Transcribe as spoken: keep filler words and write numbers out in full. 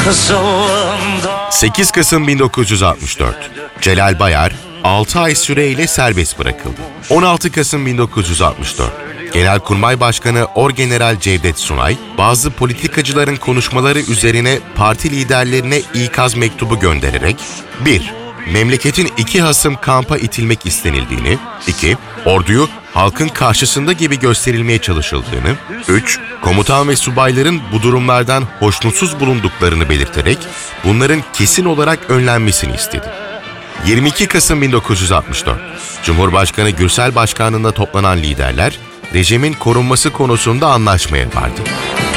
sekiz Kasım bin dokuz yüz altmış dört. Celal Bayar altı ay süreyle serbest bırakıldı. on altı Kasım bin dokuz yüz altmış dört. Genelkurmay Başkanı Orgeneral Cevdet Sunay, bazı politikacıların konuşmaları üzerine parti liderlerine ikaz mektubu göndererek bir Memleketin iki hasım kampa itilmek istenildiğini, iki Orduyu halkın karşısında gibi gösterilmeye çalışıldığını, üç Komutan ve subayların bu durumlardan hoşnutsuz bulunduklarını belirterek bunların kesin olarak önlenmesini istedi. yirmi iki Kasım bin dokuz yüz altmış dört. Cumhurbaşkanı Gürsel Başkanlığı'nda toplanan liderler, rejimin korunması konusunda anlaşmaya vardı.